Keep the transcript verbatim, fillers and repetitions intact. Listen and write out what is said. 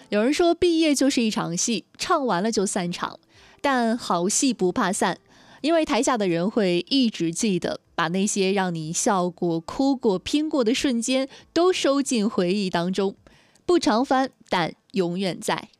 有人说毕业就是一场戏，唱完了就散场，但好戏不怕散，因为台下的人会一直记得，把那些让你笑过、哭过、拼过的瞬间都收进回忆当中，不常翻，但永远在。